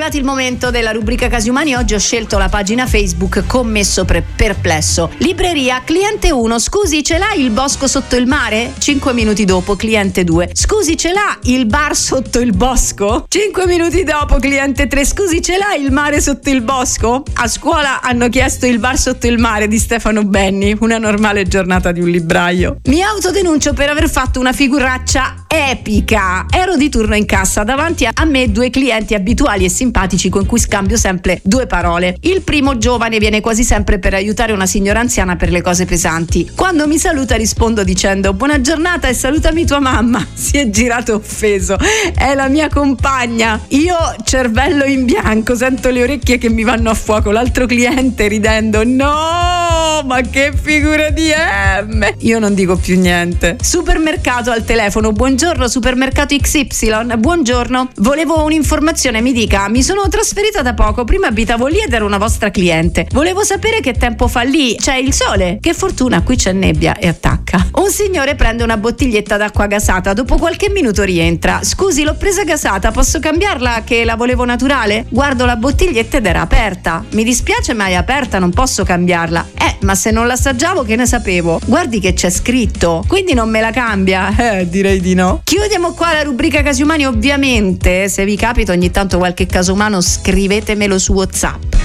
arrivato il momento della rubrica Casi Umani. Oggi ho scelto la pagina Facebook Commesso perplesso. Libreria, cliente 1, scusi, ce l'ha il bosco sotto il mare? 5 minuti dopo, cliente 2, scusi, ce l'ha il bar sotto il bosco? 5 minuti dopo, cliente 3, scusi, ce l'ha il mare sotto il bosco? A scuola hanno chiesto il bar sotto il mare di Stefano Benni, una normale giornata di un libraio. Mi autodenuncio per aver fatto una figuraccia epica. Ero di turno in cassa, davanti a me 2 clienti abituali e simpatici con cui scambio sempre 2 parole. Il primo, giovane, viene quasi sempre per aiutare una signora anziana per le cose pesanti. Quando mi saluta rispondo dicendo buona giornata e salutami tua mamma. Si è girato offeso. È la mia compagna. Io, cervello in bianco, sento le orecchie che mi vanno a fuoco. L'altro cliente ridendo no, ma che figura di M. Io non dico più niente. Supermercato al telefono, buongiorno supermercato XY, buongiorno, volevo un'informazione, mi dica, mi sono trasferita da poco, prima abitavo lì ed ero una vostra cliente, volevo sapere che tempo fa lì, c'è il sole? Che fortuna, qui c'è nebbia, e attacca. Un signore prende una bottiglietta d'acqua gasata, dopo qualche minuto rientra, scusi, l'ho presa gasata, posso cambiarla che la volevo naturale? Guardo la bottiglietta ed era aperta, mi dispiace ma è aperta, non posso cambiarla. Ma se non l'assaggiavo che ne sapevo? Guardi che c'è scritto, quindi non me la cambia? Direi di no. Chiudiamo qua la rubrica Casi Umani. Ovviamente se vi capita ogni tanto qualche caso umano scrivetemelo su WhatsApp.